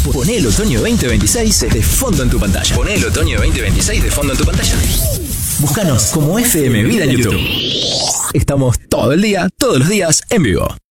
Poné el otoño 2026 de fondo en tu pantalla. Poné el otoño 2026 de fondo en tu pantalla. Búscanos como FM Vida en YouTube. Estamos todo el día, todos los días, en vivo.